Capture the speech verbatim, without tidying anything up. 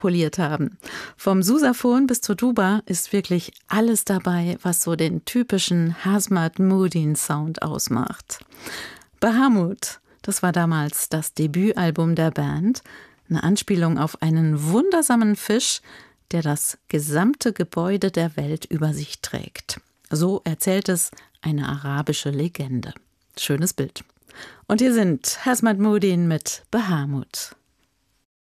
poliert haben. Vom Sousaphon bis zur Tuba ist wirklich alles dabei, was so den typischen Hazmat Moudin Sound ausmacht. Bahamut, das war damals das Debütalbum der Band, eine Anspielung auf einen wundersamen Fisch, der das gesamte Gebäude der Welt über sich trägt. So erzählt es eine arabische Legende. Schönes Bild. Und hier sind Hazmat Moudin mit Bahamut.